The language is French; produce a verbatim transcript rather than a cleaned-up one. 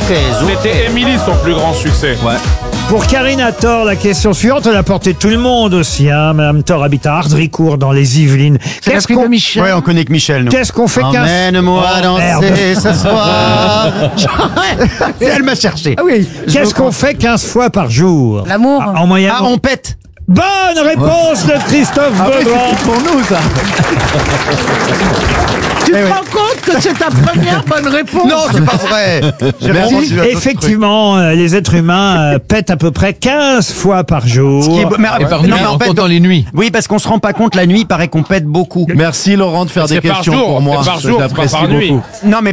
C'était Émilie son plus grand succès. Ouais. Pour Karina Thor, la question suivante, elle a porté tout le monde aussi. Hein. Madame Thor habite à Ardricourt dans les Yvelines. Qu'est-ce qu'on Michel. Ouais, on connaît que Michel, nous. Qu'est-ce qu'on fait qu'un... Emmène-moi Oh, danser merde. ce soir. Elle m'a cherché. Ah oui. Qu'est-ce qu'on fait quinze fois par jour? L'amour. Ah, en moyenne. Ah, on pète. Bonne réponse de Christophe Beaugrand. pour nous, ça. Tu te rends compte que c'est ta première bonne réponse? Non, c'est pas vrai. J'ai répondu à d'autres Effectivement, euh, les êtres humains euh, pètent à peu près quinze fois par jour. trucs. Qui est- mais- Et par non, nuit, mais en en fait, comptant les nuits. oui, parce qu'on se rend pas compte, la nuit, il paraît qu'on pète beaucoup. Merci Laurent de faire C'est des par questions jour, pour moi. c'est par jour, c'est pas J'apprécie par nuit. beaucoup. Non, mais